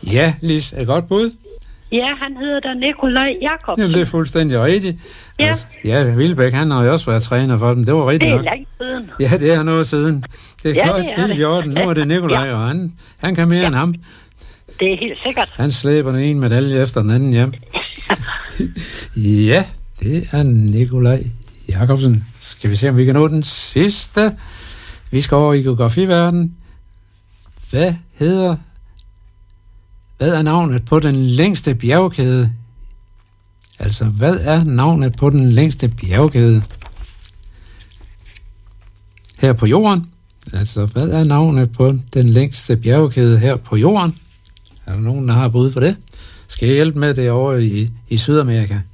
Ja, Lis, er godt bud? Ja, han hedder da Nikolaj Jakobsen. Jamen, det er fuldstændig rigtigt. Ja. Altså, ja, Vilbæk, han har jo også været træner for dem. Det var rigtigt nok. Det er langt siden. Ja, det er noget siden. Det er også helt i orden. Nu er det Nikolaj, og han kan mere end ham. Det er helt sikkert. Han slæber den ene medalje efter den anden hjem. Ja, det er Nikolaj Jakobsen. Skal vi se, om vi kan nå den sidste. Vi skal over i geografiverdenen. Hvad er navnet på den længste bjergkæde? Altså, hvad er navnet på den længste bjergkæde her på jorden? Altså, hvad er navnet på den længste bjergkæde her på jorden? Er der nogen, der har bud på det? Skal jeg hjælpe med det over i Sydamerika?